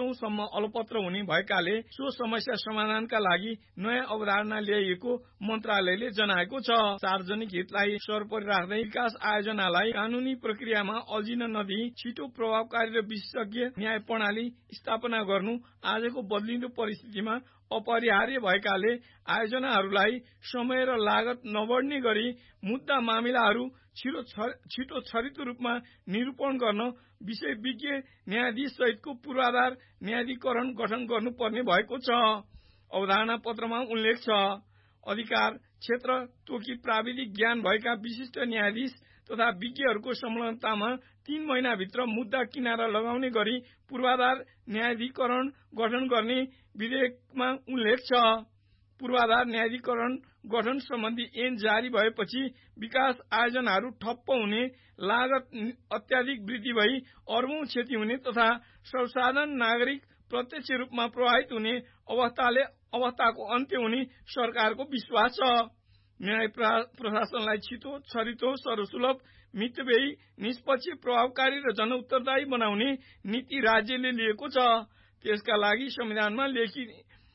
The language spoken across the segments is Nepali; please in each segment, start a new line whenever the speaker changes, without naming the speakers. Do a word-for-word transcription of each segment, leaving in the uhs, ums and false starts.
वर्षौंसम्म अलपत्र हुने भएकाले सो समस्या समाधानका लागि नयाँ अवधारणा ल्याइएको मन्त्रालयले जनाएको छ। सार्वजनिक हितलाई सर्वोपरि राख्दै विकास आयोजनालाई कानूनी प्रक्रियामा अल्झिन नदिई छिटो प्रभावकारी र विशेषज्ञ न्याय प्रणाली स्थापना गर्नु आजको बदलिँदो परिस्थितिमा अपरिहार्य भएकाले आयोजनाहरूलाई समय र लागत नबढ्ने गरी मुद्दा मामिलाहरू छिटो छिटो छरितो रूपमा निरूपण गर्न विषय विज्ञ न्यायाधीश सहितको पूर्वाधार न्यायाधिकरण गठन गर्नुपर्ने भएको छ। अवधारणा पत्रमा उल्लेख छ, अधिकार क्षेत्र तोकी प्राविधिक ज्ञान भएका विशिष्ट न्यायाधीश तथा विज्ञहरूको संलग्नतामा तीन महिनाभित्र मुद्दा किनारा लगाउने गरी पूर्वाधार न्यायाधिकरण गठन गर्ने विधेयकमा उल्लेख छ। पूर्वाधार न्यायाधिकरण गठन सम्बन्धी ऐन जारी भएपछि विकास आयोजनाहरू ठप्प हुने, लागत अत्याधिक वृद्धि भई अर्बौं क्षति हुने तथा सर्वसाधारण नागरिक प्रत्यक्ष रूपमा प्रभावित हुने अवस्थाले अवस्थाको अन्त्य हुने सरकारको विश्वास छ। न्याय प्रशासनलाई छिटो छरितो सर्वसुलभ मितव्ययी निष्पक्ष प्रभावकारी र जनउत्तरदायी बनाउने नीति राज्यले लिएको छ। त्यसका लागि संविधानमा लेखि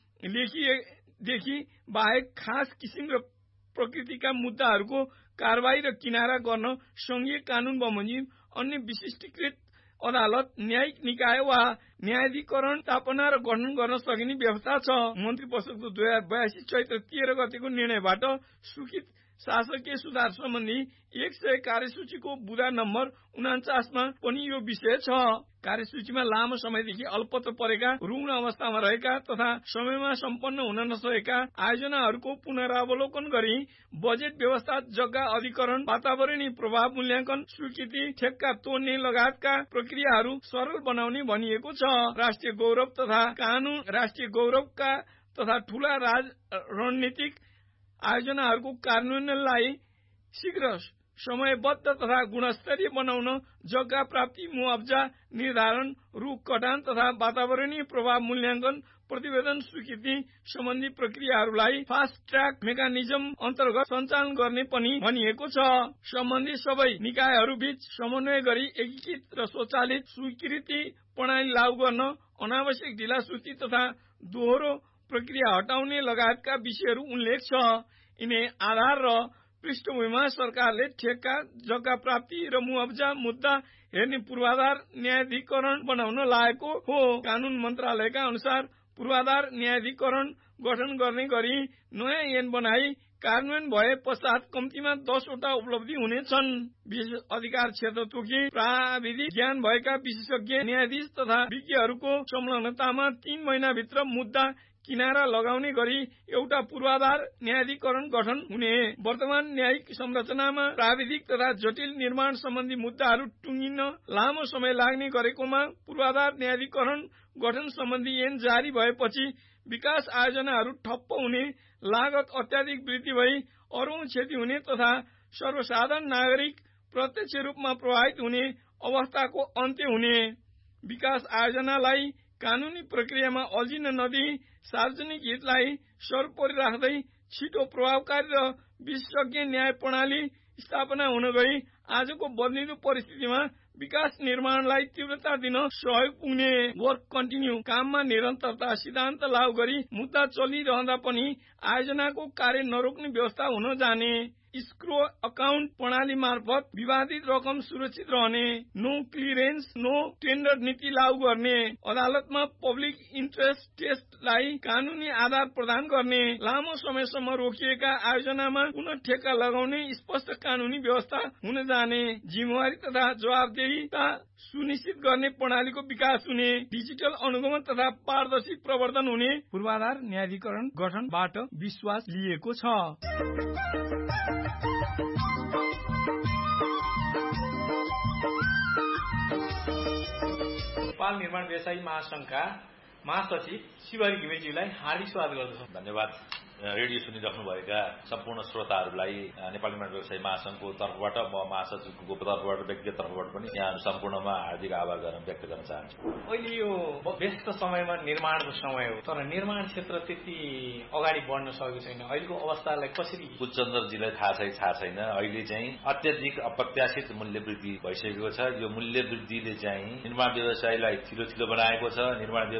लेखिएदेखि बाहेक खास किसिम र प्रकृतिका मुद्दाहरूको कारबाही र किनारा गर्न संघीय कानून बमोजिम अन्य विशिष्टीकृत अदालत, न्यायिक निकाय वा न्यायाधिकरण स्थापना र गठन गर्न सकिने व्यवस्था छ। मन्त्री परिषदको दुई हजार बयासी चैत्र तेह्र गतेको निर्णयबाट स्वीकृत शासकीय सुधार सम्बन्धी एक सय कार्यसूचीको बुदा नम्बर उनाचासमा पनि यो विषय छ। कार्यसूचीमा लामो समयदेखि अल्पत्र परेका, रुग्ण अवस्थामा रहेका तथा समयमा सम्पन्न हुन नसकेका आयोजनाहरूको पुनरावलोकन गरी बजेट व्यवस्था, जग्गा अधिकरण, वातावरणीय प्रभाव मूल्याङ्कन, स्वीकृति, ठेक्का तोड्ने लगायतका प्रक्रियाहरू सरल बनाउने भनिएको छ। राष्ट्रिय गौरव तथा कानून राष्ट्रिय गौरवका तथा ठूला राज रणनीतिक आयोजनाहरूको कार्यान्वयनलाई शीघ्र, समयबद्ध तथा गुणस्तरीय बनाउन जग्गा प्राप्ति, मुआवजा निर्धारण, रुख कटान तथा वातावरणीय प्रभाव मूल्याङ्कन प्रतिवेदन स्वीकृति सम्बन्धी प्रक्रियाहरूलाई फास्ट ट्र्याक मेकानिजम अन्तर्गत सञ्चालन गर्ने पनि भनिएको छ। सम्बन्धित सबै निकायहरूबीच समन्वय गरी एकीकृत र स्वचालित स्वीकृति प्रणाली लागू गर्न, अनावश्यक ढिलासुस्ती तथा दोहोरो प्रक्रिया हटाउने लगायतका विषयहरू उल्लेख छ। यिनै आधार र पृष्ठभूमिमा सरकारले ठेक्का, जग्गा प्राप्ति र मुआवजा मुद्दा हेर्ने पूर्वाधार न्यायाधिकरण बनाउन लागेको हो। कानून मन्त्रालयका अनुसार पूर्वाधार न्यायाधिकरण गठन गर्ने गरी नयाँ ऐन बनाई कार्यान्वयन भए पश्चात कम्तीमा दसवटा उपलब्धि हुनेछन्। विशेष अधिकार क्षेत्र तोकी प्राविधिक ज्ञान भएका विशेषज्ञ न्यायाधीश तथा विज्ञहरूको संलग्नतामा तीन महिनाभित्र मुद्दा किनारा लगाउने गरी एउटा पूर्वाधार न्यायाधिकरण गठन हुने। वर्तमान न्यायिक संरचनामा प्राविधिक तथा जटिल निर्माण सम्बन्धी मुद्दाहरू टुङ्गिन लामो समय लाग्ने गरेकोमा पूर्वाधार न्यायाधिकरण गठन सम्बन्धी ऐन जारी भएपछि विकास आयोजनाहरू ठप्प हुने, लागत अत्याधिक वृद्धि भई अर्बौं क्षति हुने तथा सर्वसाधारण नागरिक प्रत्यक्ष रूपमा प्रभावित हुने अवस्थाको अन्त्य हुने। विकास आयोजनालाई कानूनी प्रक्रियामा अल्झिन नदिई सार्वजनिक हितलाई सर्वोपरि राख्दै छिटो प्रभावकारी र विशेषज्ञ न्याय प्रणाली स्थापना हुन गई आजको बदलिँदो परिस्थितिमा विकास निर्माणलाई तीव्रता दिन सहयोग पुग्ने। वर्क कन्टिन्यू, काममा निरन्तरता सिद्धान्त लागू गरी मुद्दा चलिरहँदा पनि आयोजनाको कार्य नरोक्ने व्यवस्था हुन जाने। स्क्रो अकाउन्ट प्रणाली मार्फत विवादित रकम सुरक्षित रहने। नो क्लियरेन्स नो टेन्डर नीति लागू गर्ने। अदालतमा पब्लिक इन्ट्रेस्ट टेस्टलाई कानूनी आधार प्रदान गर्ने। लामो समयसम्म रोकिएका आयोजनामा पुनः ठेक्का लगाउने स्पष्ट कानूनी व्यवस्था हुन जाने। जिम्मेवारी तथा जवाबदेहिता सुनिश्चित गर्ने प्रणालीको विकास हुने। डिजिटल अनुगमन तथा पारदर्शी प्रवर्तन हुने। पूर्वाधार न्यायाधिकरण गठनबाट विश्वास लिएको छ।
नेपाल निर्माण व्यवसायी महासंघका महासचिव शिवहरि घिमिरेज्यूलाई हार्दिक स्वागत गर्दछु।
धन्यवाद। रेडियो सुनिराख्नुभएका सम्पूर्ण श्रोताहरूलाई नेपाल निर्माण व्यवसायी महासंघको तर्फबाट, म महासचिवको तर्फबाट, व्यक्तिगत तर्फबाट पनि यहाँ सम्पूर्णमा हार्दिक आभार गर्न व्यक्त गर्न चाहन्छु।
अहिले यो व्यस्त समयमा निर्माणको समय हो, तर निर्माण क्षेत्र त्यति अगाडि बढ्न सकेको छैन। अहिलेको अवस्थालाई कसरी?
कुचन्द्रजीलाई थाहा छै थाहा छैन, अहिले चाहिँ अत्यधिक अप्रत्याशित मूल्य वृद्धि भइसकेको छ। यो मूल्य वृद्धिले चाहिँ निर्माण व्यवसायलाई थिलो थिलो बनाएको छ। निर्माण